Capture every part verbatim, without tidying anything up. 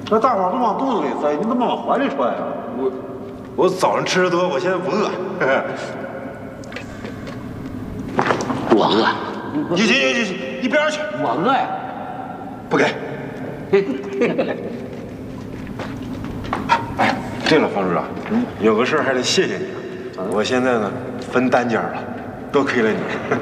那大伙都往肚子里塞，你怎么往怀里揣呀？ 我我早上吃的多，我现在不饿。 我饿。 你去去去去，一边去！ 我饿呀。 不给。哎，对了，方处长，有个事儿还得谢谢你。我现在呢分单间了，多亏了你。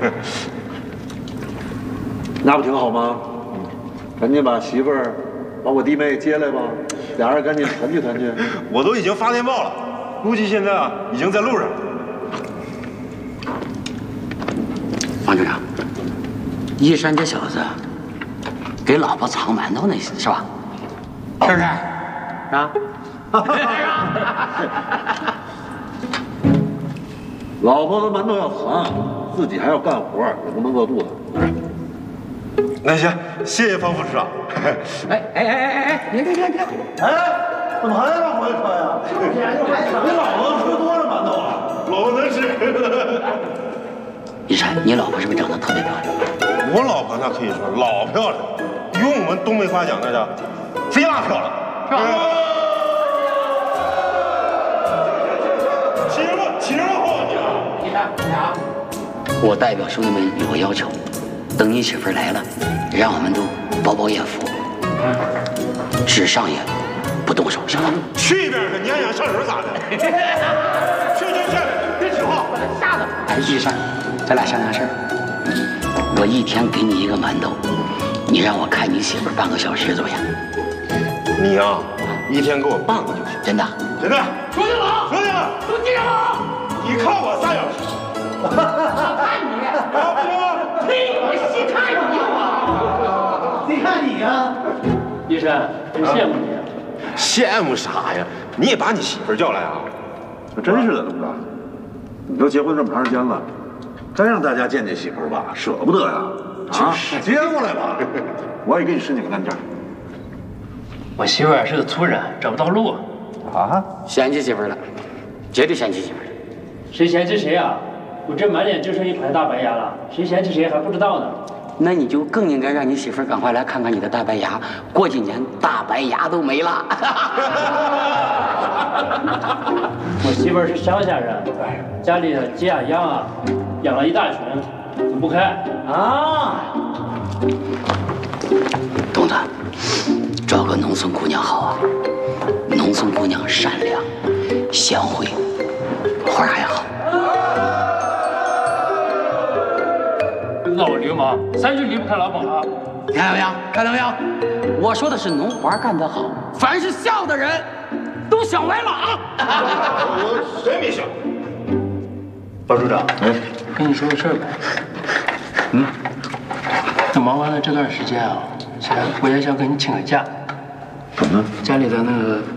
那不挺好吗？赶紧把媳妇儿，把我弟妹接来吧，俩人赶紧团聚团聚。 我都已经发电报了，估计现在啊已经在路上。 方处长，一山这小子给老婆藏馒头那是吧？是不是？啊？ 老婆的馒头要藏，自己还要干活，也不能饿肚子。 那行，谢谢方副处长。 哎哎哎哎哎，别别别别！ 哎，怎么还往怀里揣呀？你老婆吃多了馒头啊？ 老婆能吃。 一山，你老婆是不是长得特别漂亮？ 我老婆那可以说老漂亮，用我们东北话讲那叫贼拉漂亮，是吧？起什么起什么哄你啊？ 一山，俩。我代表兄弟们有个要求，等你媳妇来了，让我们都饱饱眼福，只上眼不动手，行吗？ 去一边去，你还想上手咋的？去去去，别起哄，把他吓的。 哎，一山，咱俩商量事儿。我一天给你一个馒头，你让我看你媳妇半个小时，怎么样？ 你呀、啊，一天给我半个就行。 真的？ 真的。 说定了， 说定了， 都记上了。 你看我仨小时。 看你， 啊，不行吗？ 呸！我细看你我， 你看你呀， 医生，真羡慕你。 羡慕啥呀？你也把你媳妇叫来啊？ 真是的，东哥，你都结婚这么长时间了，该让大家见见媳妇吧，舍不得呀。啊，接过来吧，我也给你申请个单间。 我媳妇儿是个粗人，找不到路。 啊？ 嫌弃媳妇了，绝对嫌弃媳妇了。 谁嫌弃谁啊？我这满脸就剩一排大白牙了，谁嫌弃谁还不知道呢。 那你就更应该让你媳妇赶快来看看你的大白牙，过几年大白牙都没了。 我媳妇儿是乡下人，家里的鸡啊羊啊养了一大群，走不开啊。 东子，找个农村姑娘好啊，农村姑娘善良、贤惠，活儿还好。 老流氓，三句离不开老本行。 看到没有？看到没有？我说的是农活干得好，凡是笑的人，都想歪了啊！ 我谁没想？ 包处长，哎，跟你说个事儿呗。嗯。等忙完了这段时间啊，想我也想给你请个假。 怎么呢？ 家里的那个